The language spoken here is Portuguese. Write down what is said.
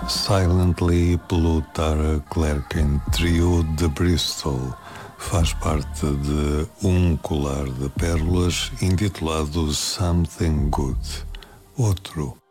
Silently pelo Tara Clerkin Trio de Bristol. Faz parte de um colar de pérolas intitulado Something Good. Outro